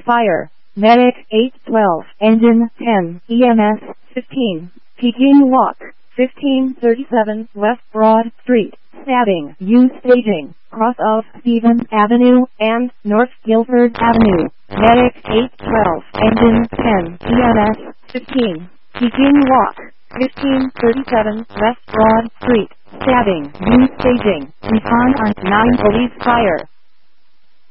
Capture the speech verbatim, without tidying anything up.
fire. Medic eight twelve, engine ten, E M S fifteen. Peking Walk, fifteen thirty-seven West Broad Street, stabbing, U staging, cross of Stevens Avenue and North Guilford Avenue. Medic eight twelve, engine ten, E M S fifteen. Peking Walk, fifteen thirty-seven West Broad Street, stabbing, U staging, respond on nine police fire.